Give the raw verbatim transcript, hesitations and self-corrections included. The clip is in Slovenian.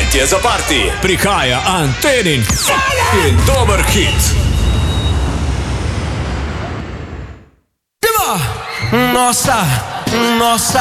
Cvetje za party. Prihaja Antenin in dober hit. Nossa, nossa.